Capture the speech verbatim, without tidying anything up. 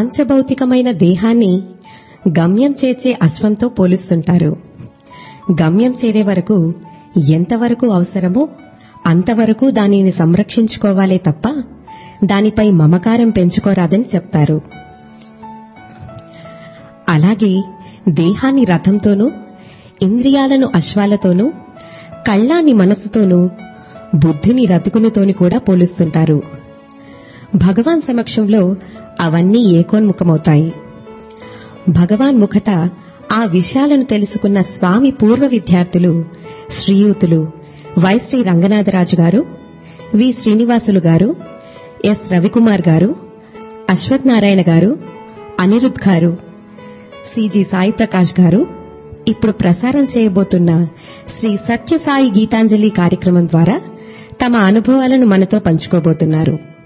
పంచభౌతికమైన దేహాన్ని గమ్యం చేర్చే అశ్వంతో పోలుస్తుంటారు. గమ్యం చేరే వరకు ఎంతవరకు అవసరమో అంతవరకు దానిని సంరక్షించుకోవాలే తప్ప దానిపై మమకారం పెంచుకోరాదని చెప్తారు. అలాగే దేహాన్ని రథంతోనూ, ఇంద్రియాలను అశ్వాలతోనూ, కళ్ళాన్ని మనసుతోనూ, బుద్ధిని రతికునితోని కూడా పోలుస్తుంటారు. భగవాన్ సమక్షంలో అవన్నీ ఏకోన్ముఖమవుతాయి. భగవాన్ ముఖత ఆ విషయాలను తెలుసుకున్న స్వామి పూర్వ విద్యార్థులు శ్రీయూతులు వైశ్రీ రంగనాథరాజు గారు, వి శ్రీనివాసులు గారు, ఎస్ రవికుమార్ గారు, అశ్వత్ నారాయణ గారు, అనిరుద్ గారు, సిజి సాయి ప్రకాష్ గారు ఇప్పుడు ప్రసారం చేయబోతున్న శ్రీ సత్యసాయి గీతాంజలి కార్యక్రమం ద్వారా తమ అనుభవాలను మనతో పంచుకోబోతున్నారు.